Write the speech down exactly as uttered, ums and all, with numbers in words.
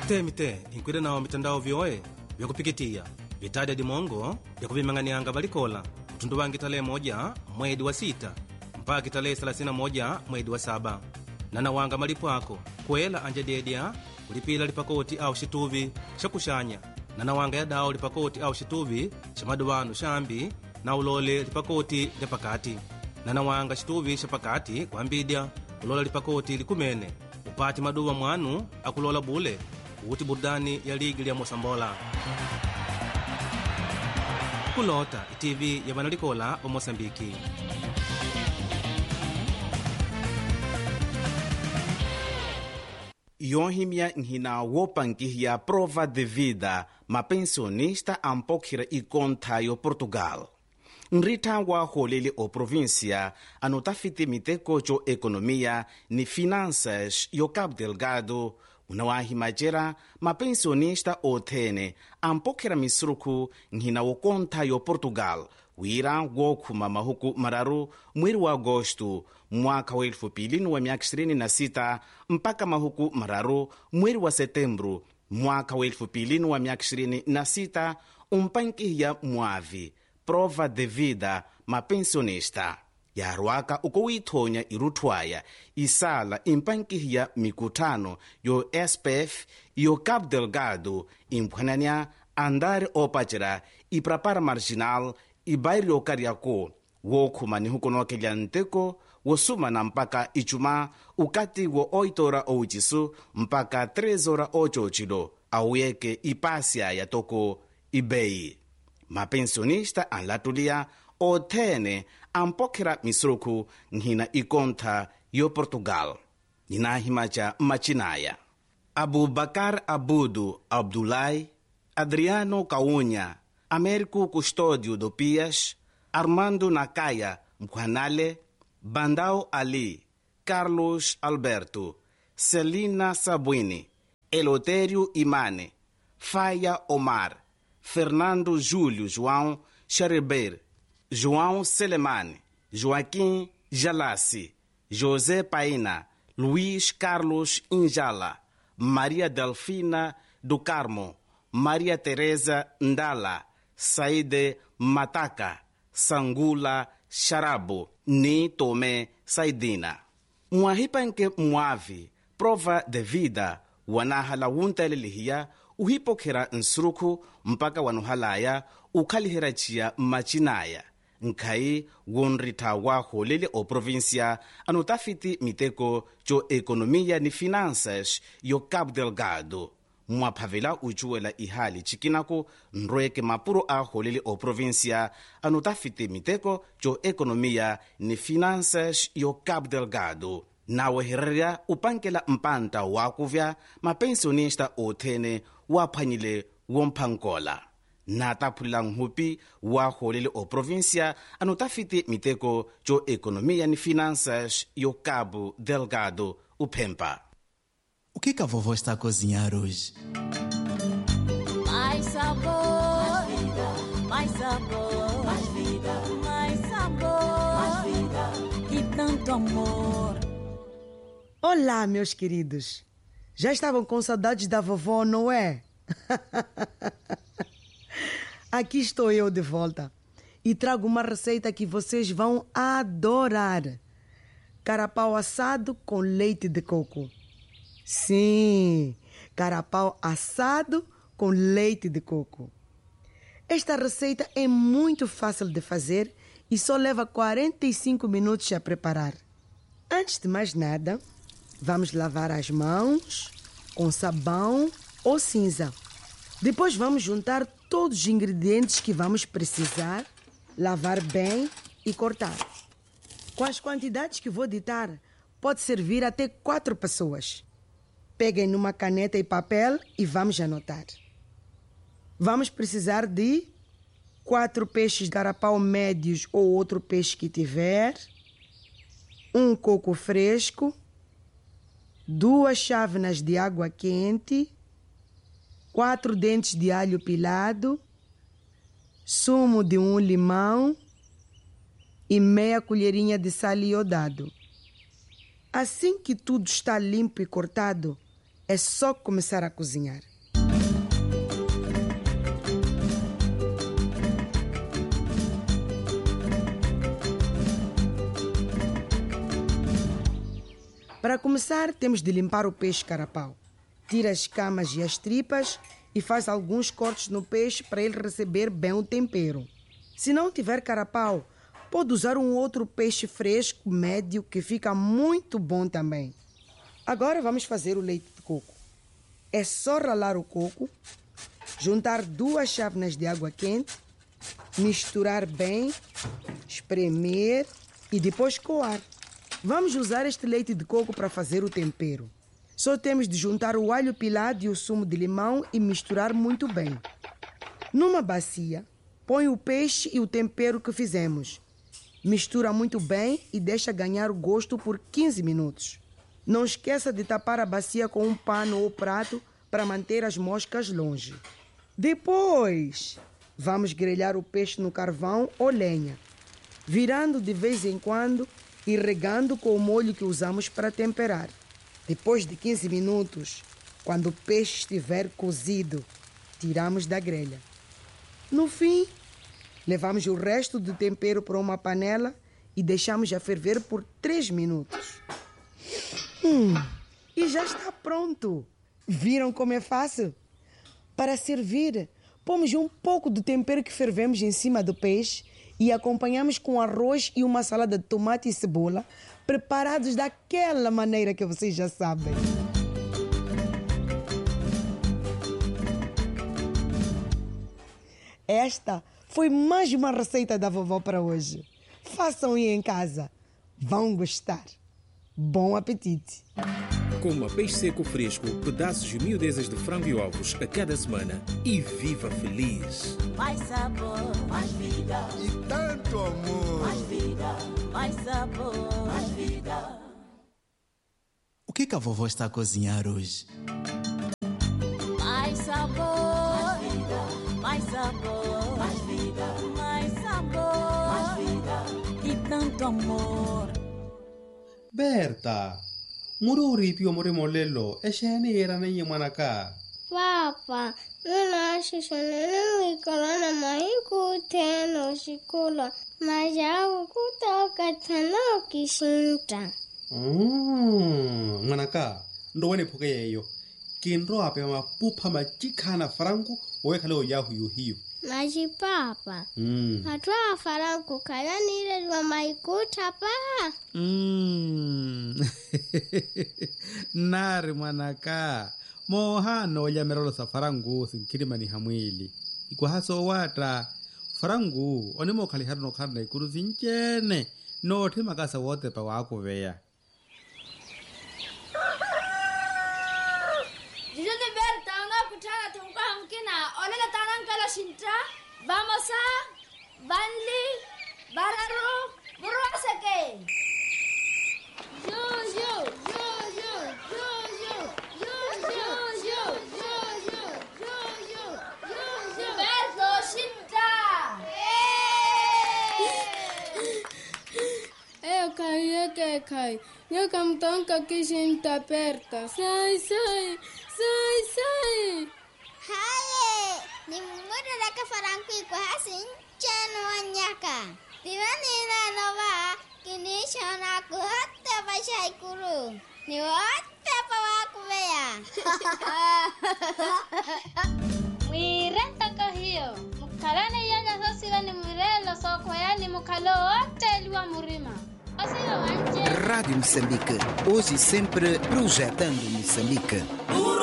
temite inkwile nawo mitandao vyoe vyakupikitia vitadi dimongo vyakuvimang'anianga valikola utundu wangi tarehe moja mwedi wa sita mpaka tarehe thelathini na moja mwedi wa saba nana wanga malipo ako kwela anje dedya kulipila lipakoti au shituvi shakushanya nana wanga ya dao lipakoti au shituvi shamaduwanu shambi na ulole lipakoti lyapakati nana wanga shituvi shapakati kwambidya ulola lipakoti likumene upati maduwa mwanu akulola bule uti burudani ya ligi lya Mosambola kulota I T V ya banalikola wa Mosambiki. Yohimia nhina wopankihia prova de vida mapensionista ampokhira ikonta yo Portugal. Nrita wa holele o província anotafiti miteko jo economia ni finanças yo Cabo Delgado unawahimajera mapensionista othene ampokhera misruku nhina wokonta yo Portugal wira wokhuma mahuku mararu mweri wa agosto mwaka wa elfu mbili wa miaka ishirini na sita mpaka mahuku mararu mweri wa setembro mwaka wa elfu mbili wa miaka ishirini na sita umpankiya mwavi prova de vida mapensionista yarwaka uko withonya iruthwaya isala impankiya mikutano yo S P F yo Cabo Delgado imphwananya andare opachera iprapara marginal ibairi okariako wokhuma ni hukonoke lya nteko wosumana mpaka ichuma ukati wo oito ora ouchisu mpaka tres ora ochochilo awuyeke ipasya ya toko ibei mapensionista anlatulia othene ampokhera misruku nhina ikonta yo Portugal ninahimacha machinaya Abubakar Abudu Abdulai Adriano Caunya Américo Custódio do Pias Armando Nakaya Mkwanale Bandao Ali Carlos Alberto Celina Sabuini Elotério Imane Faia Omar Fernando Júlio João Xareber João Selemane Joaquim Jalassi José Paina Luiz Carlos Injala Maria Delfina do Carmo Maria Teresa Ndala Saide Mataka Sangula Sharabo ni Tome Saidina mwahipanke mwavi prova de vida wanahala wuntalelihia uhipokhera nsuruku mpaka wanuhalaya ukhaliherachiya machinaya nkhai wonritha wa holele o província anotafiti miteko jo economia ni finanças yo Cabo Delgado mwaphavela uchuwela ihali chikinako nroeke mapuro a holele o província anotafiti miteko jo economia ni finanças yo Cabo Delgado nawehererya upankela mpanta wakuvya mapensionista othene waphwanyile womphankola nataphulila nhupi wa holele o província anotafiti miteko jo economia ni finanças yo Cabo Delgado uphempa. O que que a vovó está a cozinhar hoje? Mais sabor, mais vida, mais sabor, mais vida, mais sabor, mais vida e tanto amor. Olá, meus queridos. Já estavam com saudades da vovó, não é? Aqui estou eu de volta e trago uma receita que vocês vão adorar. Carapau assado com leite de coco. Sim, carapau assado com leite de coco. Esta receita é muito fácil de fazer e só leva quarenta e cinco minutos a preparar. Antes de mais nada, vamos lavar as mãos com sabão ou cinza. Depois vamos juntar todos os ingredientes que vamos precisar, lavar bem e cortar. Com as quantidades que vou ditar, pode servir até quatro pessoas. Peguem numa caneta e papel e vamos anotar. Vamos precisar de quatro peixes de carapau médios ou outro peixe que tiver, um coco fresco, duas chávenas de água quente, quatro dentes de alho pilado, sumo de um limão e meia colherinha de sal iodado. Assim que tudo está limpo e cortado, É só começar a cozinhar. Para começar, temos de limpar o peixe carapau. Tira as escamas e as tripas e faz alguns cortes no peixe para ele receber bem o tempero. Se não tiver carapau, pode usar um outro peixe fresco, médio, que fica muito bom também. Agora vamos fazer o leite de coco. É só ralar o coco, juntar duas chávenas de água quente, misturar bem, espremer e depois coar. Vamos usar este leite de coco para fazer o tempero. Só temos de juntar o alho pilado e o sumo de limão e misturar muito bem. Numa bacia, põe o peixe e o tempero que fizemos. Mistura muito bem e deixa ganhar o gosto por quinze minutos. Não esqueça de tapar a bacia com um pano ou prato para manter as moscas longe. Depois, vamos grelhar o peixe no carvão ou lenha, virando de vez em quando e regando com o molho que usamos para temperar. Depois de quinze minutos, quando o peixe estiver cozido, tiramos da grelha. No fim, levamos o resto do tempero para uma panela e deixamos a ferver por três minutos. Hum, e já está pronto. Viram como é fácil? Para servir, pomos um pouco do tempero que fervemos em cima do peixe e acompanhamos com arroz e uma salada de tomate e cebola, preparados daquela maneira que vocês já sabem. Esta foi mais uma receita da vovó para hoje. Façam aí em casa. Vão gostar. Bom apetite! Coma peixe seco fresco, pedaços e miudezas de frango e ovos a cada semana e viva feliz! Mais sabor, mais vida. E tanto amor. Mais vida, mais sabor, mais vida. O que que a vovó está a cozinhar hoje? Mais sabor, mais vida. Mais sabor, mais vida. Mais sabor, mais vida. E tanto amor. Berta, muro ripi o more molello e scene erano in manaka. Papa, non acho soneno corona mai kuteno shikola, mas já o kutoka tano kishinta. Mm, manaka, ndo wene poke yeyo. Kinro ape ma pupa ma chikana franco o ekale o yahu yuhiyo. Mas papa, Mm. atua faranco kaya nire wa mai kutapa. Mm. Nari manaka. Mohano olyamerolo sa farangu sinkirimani hamwili. Ikuhaso wata. Farangu onimo khali harno kharna ikuru sinchene. No thima kasa wote pa wako veya. Jijoni Berta unga kutana tungwa hamkina olela tanankala shinta vamos a Banli Bararu Burwasake. Yo yo yo yo yo yo yo yo yo yo yo yo yo yo Berto shinta. Eu caí, que cai. Eu camtonca que gente aperta. Sai, sai, sai, sai. Haye, ni muda daka faranku iko hasin chano anyaka. Tirani na nova, kini shona ku hatta bashai kuru. Ni hatta pawaku beya. Mwirenta kahio. Mukalane yanya sosila ni mwirelo soko yani mukalo wote liwa murima. Rádio Moçambique, hoje e sempre projetando Moçambique.